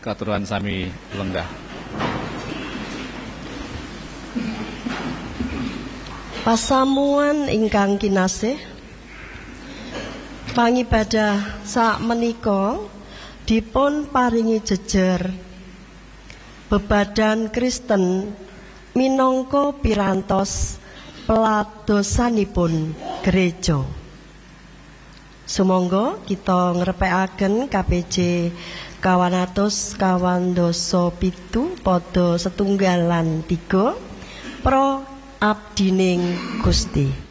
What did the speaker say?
katuruan sami lenggah. Pasamuan ingkang kinasih, pangibadah sak menika dipun paringi jejer bebadan Kristen minangka pirantos peladosanipun gereja. Sumangga kita ngrepekaken KPJ 297 pada setunggal lan 3 pro abdining Gusti.